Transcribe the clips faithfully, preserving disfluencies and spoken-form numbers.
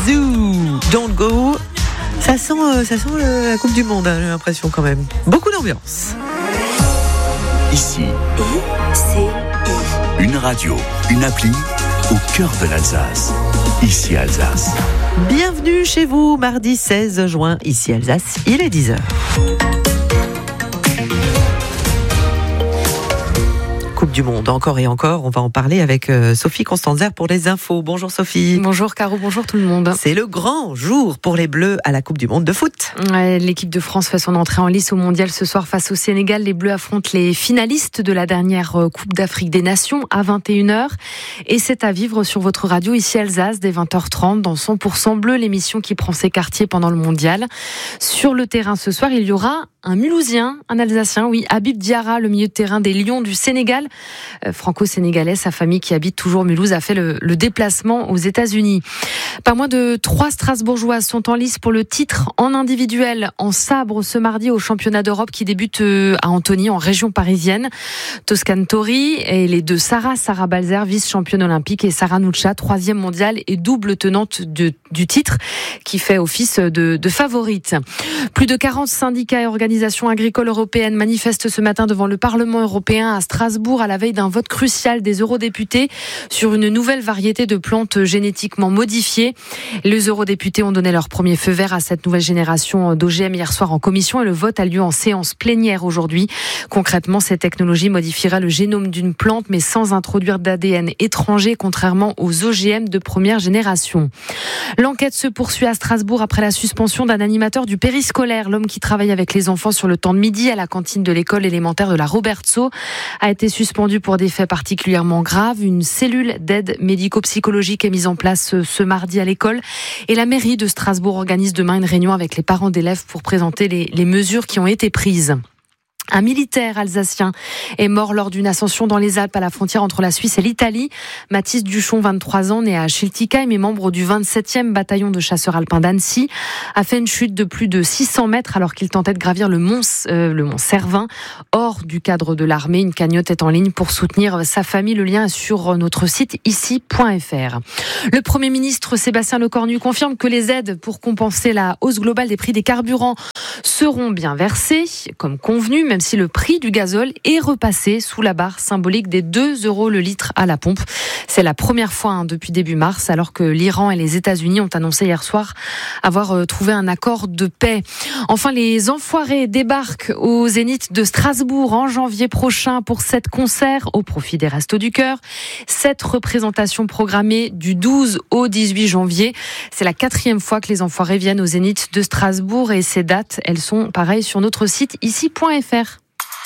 Zoo, Don't Go. Ça sent, euh, ça sent euh, la Coupe du Monde, hein, j'ai l'impression quand même. Beaucoup d'ambiance. Ici, I C I. une radio, une appli au cœur de l'Alsace. Ici Alsace. Bienvenue chez vous, mardi seize juin, ici Alsace, il est dix heures. Coupe du Monde, encore et encore, on va en parler avec euh, Sophie Constanzer pour les infos. Bonjour Sophie. Bonjour Caro, bonjour tout le monde. C'est le grand jour pour les Bleus à la Coupe du Monde de foot. Ouais, l'équipe de France fait son entrée en lice au Mondial ce soir face au Sénégal. Les Bleus affrontent les finalistes de la dernière Coupe d'Afrique des Nations à vingt et une heures. Et c'est à vivre sur votre radio ici Alsace dès vingt heures trente dans cent pour cent Bleu, l'émission qui prend ses quartiers pendant le Mondial. Sur le terrain ce soir, il y aura un Mulhousien, un Alsacien, oui, Habib Diarra, le milieu de terrain des Lions du Sénégal. Euh, franco-sénégalais, sa famille qui habite toujours Mulhouse a fait le, le déplacement aux États-Unis. Pas moins de trois Strasbourgeoises sont en lice pour le titre en individuel en sabre ce mardi au championnat d'Europe qui débute à Antony en région parisienne. Toscane Tori et les deux Sarah, Sarah Balzer, vice-championne olympique, et Sarah Nucha, troisième mondiale et double tenante de, du titre, qui fait office de, de favorite. Plus de quarante syndicats et organisations agricoles européennes manifestent ce matin devant le Parlement européen à Strasbourg à la veille d'un vote crucial des eurodéputés sur une nouvelle variété de plantes génétiquement modifiées. Les eurodéputés ont donné leur premier feu vert à cette nouvelle génération d'O G M hier soir en commission et le vote a lieu en séance plénière aujourd'hui. Concrètement, ces technologies modifieraient le génome d'une plante mais sans introduire d'A D N étranger, contrairement aux O G M de première génération. L'enquête se poursuit à Strasbourg après la suspension d'un animateur du périscolaire. L'homme qui travaille avec les enfants sur le temps de midi à la cantine de l'école élémentaire de la Robertso a été suspendu pour des faits particulièrement graves. Une cellule d'aide médico-psychologique est mise en place ce mardi à l'école et la mairie de Strasbourg organise demain une réunion avec les parents d'élèves pour présenter les, les mesures qui ont été prises. Un militaire alsacien est mort lors d'une ascension dans les Alpes à la frontière entre la Suisse et l'Italie. Mathis Duchon, vingt-trois ans, né à Schiltigheim et membre du vingt-septième bataillon de chasseurs alpins d'Annecy, a fait une chute de plus de six cents mètres alors qu'il tentait de gravir le mont, euh, le mont Cervin, hors du cadre de l'armée. Une cagnotte est en ligne pour soutenir sa famille. Le lien est sur notre site ici point f r. Le Premier ministre Sébastien Lecornu confirme que les aides pour compenser la hausse globale des prix des carburants seront bien versées, comme convenu, même si le prix du gazole est repassé sous la barre symbolique des deux euros le litre à la pompe. C'est la première fois hein, depuis début mars, alors que l'Iran et les États-Unis ont annoncé hier soir avoir euh, trouvé un accord de paix. Enfin, les Enfoirés débarquent au Zénith de Strasbourg en janvier prochain pour sept concerts au profit des Restos du Cœur. Sept représentations programmées du douze au dix-huit janvier. C'est la quatrième fois que les Enfoirés viennent au Zénith de Strasbourg et ces dates, elles sont pareilles sur notre site ici point f r.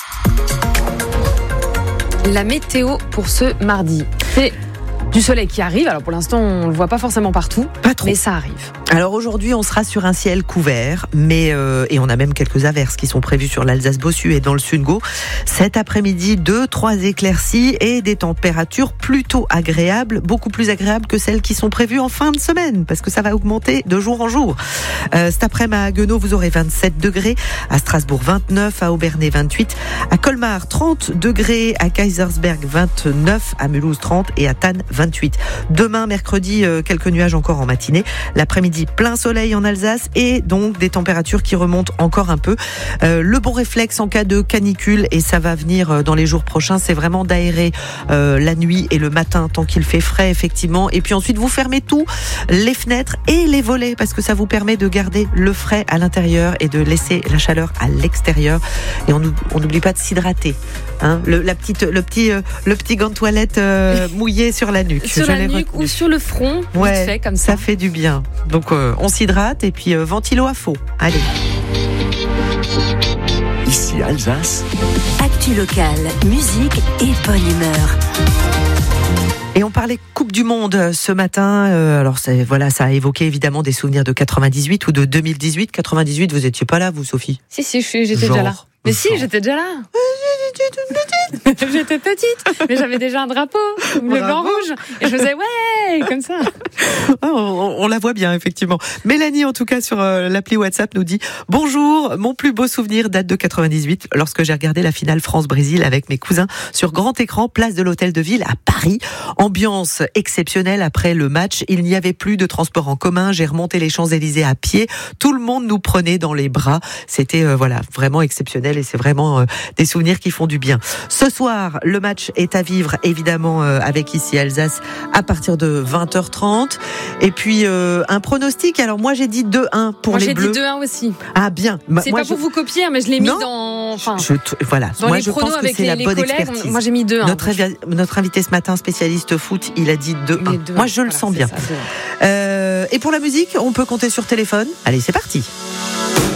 La météo pour ce mardi. C'est du soleil qui arrive. Alors pour l'instant, on ne le voit pas forcément partout, pas trop. Mais ça arrive. Alors aujourd'hui, on sera sur un ciel couvert, mais euh, et on a même quelques averses qui sont prévues sur l'Alsace Bossu et dans le Sungo. Cet après-midi, deux, trois éclaircies et des températures plutôt agréables, beaucoup plus agréables que celles qui sont prévues en fin de semaine, parce que ça va augmenter de jour en jour. Euh, cet après-midi à Haguenau, vous aurez vingt-sept degrés, à Strasbourg vingt-neuf, à Obernai vingt-huit, à Colmar trente degrés, à Kaisersberg vingt-neuf, à Mulhouse trente et à Thann vingt-huit. Demain, mercredi, euh, quelques nuages encore en matinée. L'après-midi, plein soleil en Alsace et donc des températures qui remontent encore un peu. Euh, le bon réflexe en cas de canicule, et ça va venir dans les jours prochains, c'est vraiment d'aérer euh, la nuit et le matin tant qu'il fait frais, effectivement. Et puis ensuite, vous fermez tout, les fenêtres et les volets, parce que ça vous permet de garder le frais à l'intérieur et de laisser la chaleur à l'extérieur. Et on n'oublie pas de s'hydrater. Hein, le, la petite, le, petit, euh, le petit gant de toilette euh, mouillé sur la nuque. Sur Je la l'ai nuque retenu. ou sur le front, ouais, vite fait, comme ça. Ça fait du bien. Donc euh, on s'hydrate et puis euh, ventilo à faux. Allez. Ici Alsace. Actu locale, musique et bonne humeur. Et on parlait Coupe du Monde ce matin. Euh, alors c'est, voilà, ça a évoqué évidemment des souvenirs de quatre-vingt-dix-huit ou de deux mille dix-huit. quatre-vingt-dix-huit, vous étiez pas là, vous, Sophie? Si, si, j'étais Genre. déjà là. Mais si, j'étais déjà là. J'étais petite, mais j'avais déjà un drapeau, bleu, blanc, rouge. Et je faisais ouais, comme ça. Ah, on, on la voit bien, effectivement. Mélanie, en tout cas, sur euh, l'appli WhatsApp, nous dit « Bonjour, mon plus beau souvenir date de quatre-vingt-dix-huit, lorsque j'ai regardé la finale France-Brésil avec mes cousins sur grand écran, place de l'Hôtel de Ville à Paris. Ambiance exceptionnelle après le match. Il n'y avait plus de transport en commun. J'ai remonté les Champs-Élysées à pied. Tout le monde nous prenait dans les bras. C'était euh, voilà vraiment exceptionnel et c'est vraiment euh, des souvenirs qui font du bien. Ce soir, le match est à vivre évidemment euh, avec Ici Alsace à partir de vingt heures trente. Et puis euh, un pronostic. Alors moi j'ai dit deux un pour moi, les Bleus. Moi j'ai dit deux un aussi. Ah bien. C'est moi, pas je... pour vous copier, mais je l'ai mis non, dans. Enfin, je, voilà. Dans moi les je pense que avec c'est les, la les bonne collègues, expertise. Moi j'ai mis deux un. Notre, notre invité ce matin, spécialiste foot, il a dit deux un. Moi je le voilà, sens bien. Ça, euh, et pour la musique, on peut compter sur téléphone. Allez, c'est parti.